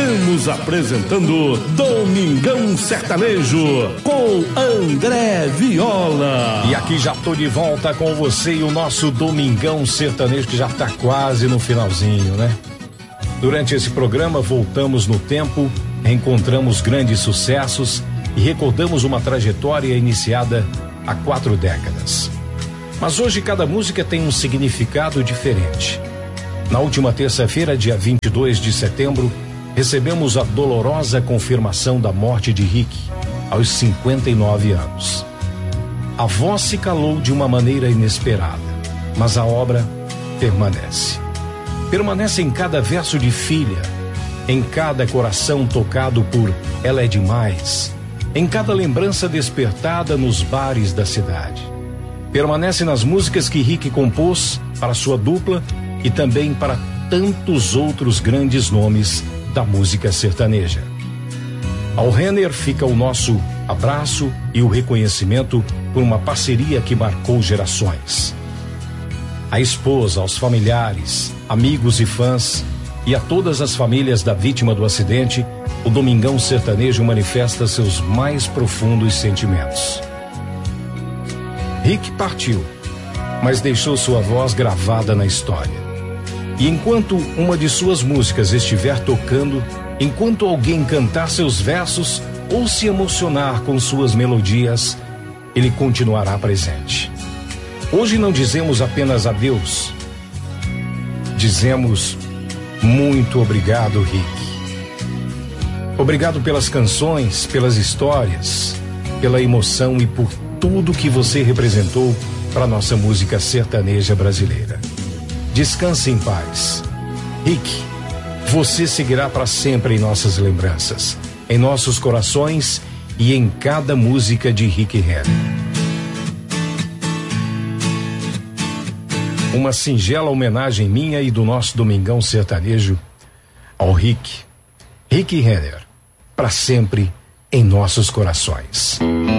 Estamos apresentando Domingão Sertanejo com André Viola. E aqui já tô de volta com você e o nosso Domingão Sertanejo, que já tá quase no finalzinho, né? Durante esse programa voltamos no tempo, reencontramos grandes sucessos e recordamos uma trajetória iniciada há 4 décadas. Mas hoje cada música tem um significado diferente. Na última terça-feira, dia 22 de setembro, recebemos a dolorosa confirmação da morte de Rick, aos 59 anos. A voz se calou de uma maneira inesperada, mas a obra permanece. Permanece em cada verso de Filha, em cada coração tocado por Ela é Demais, em cada lembrança despertada nos bares da cidade. Permanece nas músicas que Rick compôs para sua dupla e também para tantos outros grandes nomes da música sertaneja. Ao Renner fica o nosso abraço e o reconhecimento por uma parceria que marcou gerações. À esposa, aos familiares, amigos e fãs e a todas as famílias da vítima do acidente, o Domingão Sertanejo manifesta seus mais profundos sentimentos. Rick partiu, mas deixou sua voz gravada na história. E enquanto uma de suas músicas estiver tocando, enquanto alguém cantar seus versos ou se emocionar com suas melodias, ele continuará presente. Hoje não dizemos apenas adeus, dizemos muito obrigado, Rick. Obrigado pelas canções, pelas histórias, pela emoção e por tudo que você representou para nossa música sertaneja brasileira. Descanse em paz. Rick, você seguirá para sempre em nossas lembranças, em nossos corações e em cada música de Rick Renner. Uma singela homenagem minha e do nosso Domingão Sertanejo ao Rick Renner, para sempre em nossos corações.